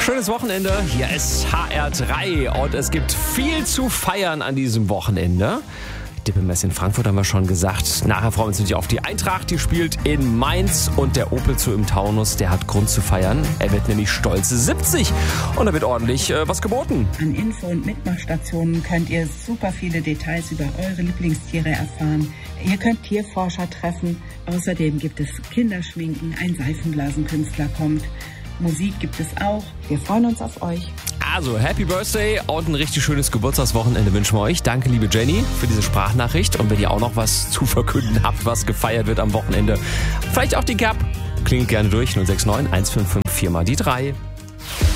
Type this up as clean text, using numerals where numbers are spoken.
Schönes Wochenende. Hier ist HR3 und es gibt viel zu feiern an diesem Wochenende. Dippemess in Frankfurt haben wir schon gesagt. Nachher freuen wir uns natürlich auf die Eintracht. Die spielt in Mainz und der Opel zu im Taunus, der hat Grund zu feiern. Er wird nämlich stolze 70 und da wird ordentlich was geboten. An Info- und Mitmachstationen könnt ihr super viele Details über eure Lieblingstiere erfahren. Ihr könnt Tierforscher treffen. Außerdem gibt es Kinderschminken, ein Seifenblasenkünstler kommt. Musik gibt es auch. Wir freuen uns auf euch. Also, Happy Birthday und ein richtig schönes Geburtstagswochenende wünschen wir euch. Danke, liebe Jenny, für diese Sprachnachricht. Und wenn ihr auch noch was zu verkünden habt, was gefeiert wird am Wochenende, vielleicht auch die Gap, klingelt gerne durch 069 155 4 mal die 3.